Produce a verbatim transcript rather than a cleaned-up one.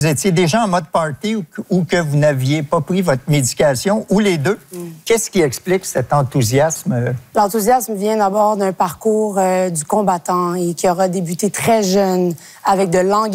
Vous étiez déjà en mode party ou, ou que vous n'aviez pas pris votre médication, ou les deux. Mm. Qu'est-ce qui explique cet enthousiasme? L'enthousiasme vient d'abord d'un parcours euh, du combattant et qui aura débuté très jeune avec de l'engagement.